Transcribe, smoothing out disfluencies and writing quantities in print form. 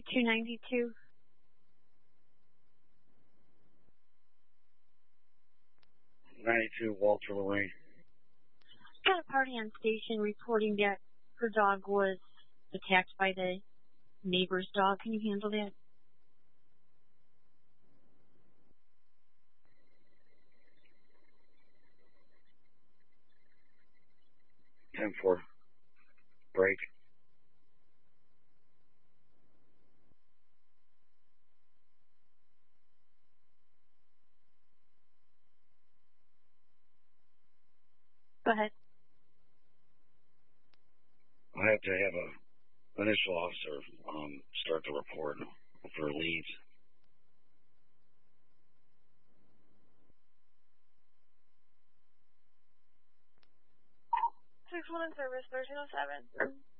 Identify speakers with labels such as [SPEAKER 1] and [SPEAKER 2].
[SPEAKER 1] 9292.
[SPEAKER 2] Walter Lorraine.
[SPEAKER 1] Got a party on station reporting that her dog was attacked by the neighbor's dog. Can you handle that?
[SPEAKER 2] 10-4. Break.
[SPEAKER 1] Go ahead.
[SPEAKER 2] I have to have a initial officer start the report for leads.
[SPEAKER 3] 6-1 in service, 1307.